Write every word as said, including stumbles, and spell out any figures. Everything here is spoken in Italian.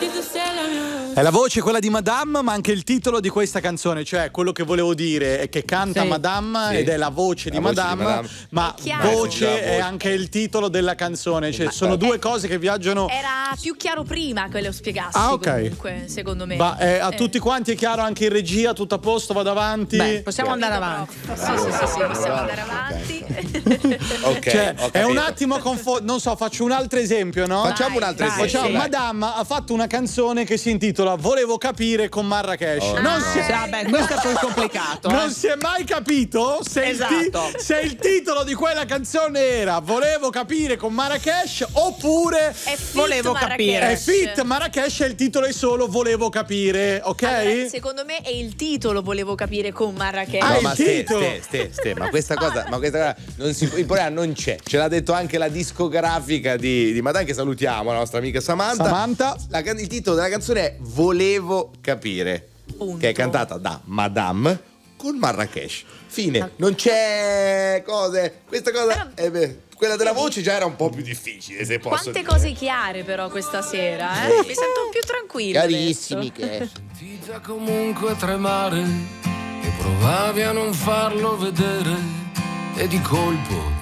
È la voce quella di Madame, ma anche il titolo di questa canzone, cioè quello che volevo dire è che canta Sì. Madame Sì. ed è la voce, La di, voce di Madame, Madame. ma È chiaro. voce Eh, sì, è già, anche il titolo della canzone, cioè Ma- sono eh. due cose che viaggiano. Era più chiaro prima che lo spiegassi. Ah, ok. Comunque, secondo me. Ma eh, a Eh. tutti quanti è chiaro, anche in regia, tutto a posto, vado avanti. Beh, possiamo Capito, andare avanti. prof. Sì, sì, sì, sì, possiamo andare avanti. Ok, Cioè, ho è un capito. attimo confo- non so, faccio un altro esempio, no? Facciamo un altro Dai, esempio. Facciamo, dai. Madame ha fatto una canzone che si intitola Volevo capire con Marrakesh. Oh, non, no. si è, Sì, vabbè, questo è poi complicato. eh. non si è mai capito se, il ti- Esatto. se il titolo di quella canzone era Volevo capire con Marrakesh oppure È fit Volevo Marrakesh. capire. è fit Marrakesh e il titolo è solo Volevo capire, ok? Allora, secondo me è il titolo, volevo capire con Marrakesh. Ah, No, il ma ste, titolo. ste, ste, ste, ma questa cosa, ma questa cosa non si, il problema non c'è. Ce l'ha detto anche la discografica di, di Madame, che salutiamo, la nostra amica Samantha. Samantha. La can- il titolo della canzone è Volevo capire, Punto. che è cantata da Madame con Marrakesh. Fine, non c'è cose. Questa cosa, Però- eh beh, quella della voce già era un po' più difficile, se posso Quante dire. cose chiare però questa sera, eh? Mi sento più tranquilla. Carissimi adesso. che Sentita comunque tremare e provavi a non farlo vedere e di colpo